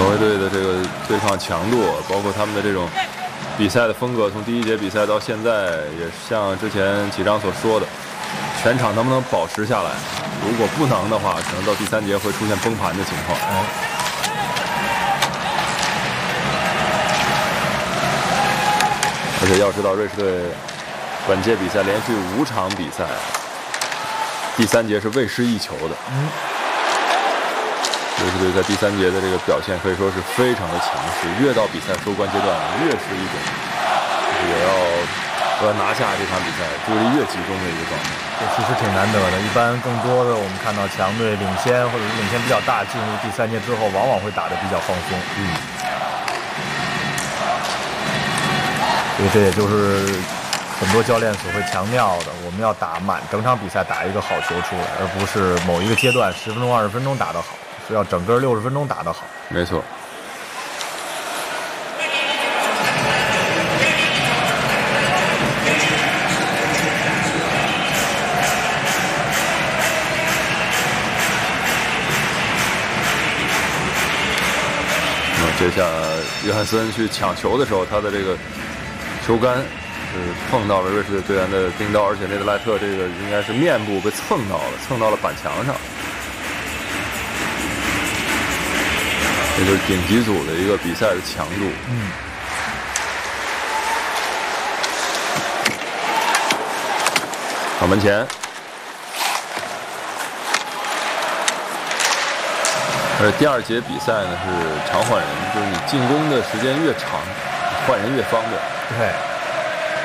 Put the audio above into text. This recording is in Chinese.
挪威队的这个对抗强度，包括他们的这种比赛的风格，从第一节比赛到现在，也像之前几章所说的，全场能不能保持下来？如果不能的话，可能到第3节会出现崩盘的情况。而且要知道，瑞士队本届比赛连续5场比赛，第3节是未失1球的。瑞士队在第3节的这个表现可以说是非常的强势，越到比赛收官阶段，越是一种就是我要拿下这场比赛，注意力越集中的一个状态。 这其实挺难得的。一般更多的我们看到强队领先或者是领先比较大，进入第3节之后，往往会打得比较放松。所以这也就是很多教练所会强调的，我们要打满整场比赛，打一个好球出来，而不是某一个阶段10分钟、20分钟打得好，是要整个60分钟打得好。 没错。接下约翰森去抢球的时候，他的这个球杆是碰到了瑞士队员的冰刀，而且内德莱特这个应该是面部被蹭到了板墙上。这就是顶级组的一个比赛的强度。到门前。而第2节比赛呢是常换人，就是你进攻的时间越长，换人越方便。 对。